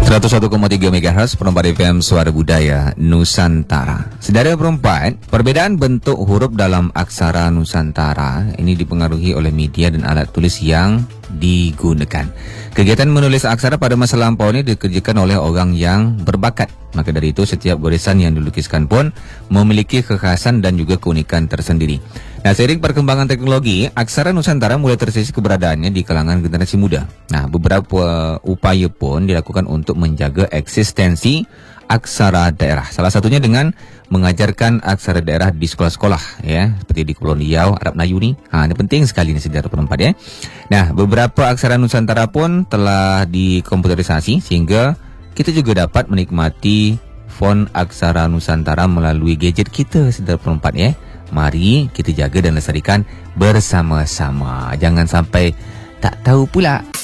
101,3 MHz Perempat FM Suara Budaya Nusantara. Saudara perempat, perbedaan bentuk huruf dalam aksara Nusantara ini dipengaruhi oleh media dan alat tulis yang digunakan. Kegiatan menulis aksara pada masa lampau ini dikerjakan oleh orang yang berbakat. Maka dari itu setiap goresan yang dilukiskan pun memiliki kekhasan dan juga keunikan tersendiri. Nah, seiring perkembangan teknologi, aksara Nusantara mulai tersisih keberadaannya di kalangan generasi muda. Nah, beberapa upaya pun dilakukan untuk menjaga eksistensi aksara daerah. Salah satunya dengan mengajarkan aksara daerah di sekolah-sekolah, ya, seperti di Kepulauan Riau, Arab Melayu ni. Ini penting sekali nih saudara perempat, ya. Nah, beberapa aksara Nusantara pun telah dikomputerisasi sehingga kita juga dapat menikmati font aksara Nusantara melalui gadget kita saudara perempat, ya. Mari kita jaga dan lestarikan bersama-sama. Jangan sampai tak tahu pula.